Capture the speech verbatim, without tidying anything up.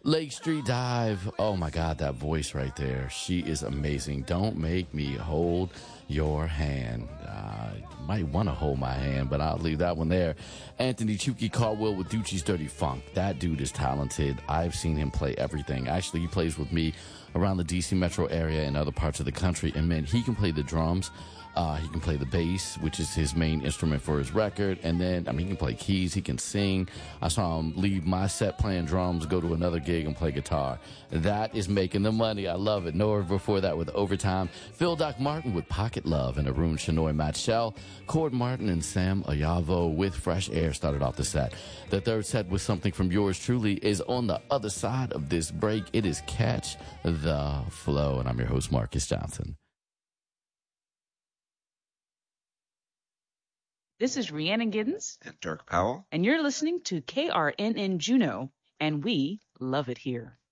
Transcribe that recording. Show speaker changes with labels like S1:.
S1: Lake Street Dive. Oh my God, that voice right there. She is amazing. Don't make me hold your hand. Uh, you might want to hold my hand, but I'll leave that one there. Anthony Chucky Caldwell with Ducci's Dirty Funk. That dude is talented. I've seen him play everything. Actually, he plays with me around the D C metro area and other parts of the country. And man, he can play the drums. Uh, he can play the bass, which is his main instrument for his record. And then, I mean, he can play keys. He can sing. I saw him leave my set playing drums, go to another gig and play guitar. That is making the money. I love it. Noah before that with Overtime. Phil Doc Martin with Pocket Love and Arun Shenoy Matchell. Cord Martin and Sam Ayavo with Fresh Air started off the set. The third set with something from yours truly is on the other side of this break. It is Catch the Flow. And I'm your host, Marcus Johnson.
S2: This is Rhiannon Giddens.
S3: And Dirk Powell.
S2: And you're listening to K R N N Juneau, and we love it here.